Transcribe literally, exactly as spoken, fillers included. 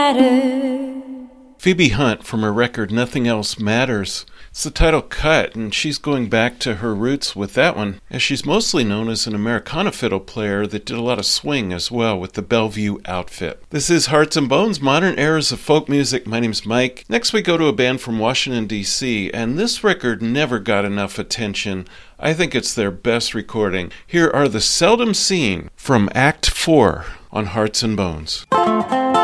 matter. Phoebe Hunt from her record Nothing Else Matters. It's the title cut, and she's going back to her roots with that one, as she's mostly known as an Americana fiddle player that did a lot of swing as well with the Bellevue Outfit. This is Hearts and Bones, Modern Eras of Folk Music. My name's Mike. Next we go to a band from Washington, D C, and this record never got enough attention. I think it's their best recording. Here are The Seldom Seen from Act four on Hearts and Bones.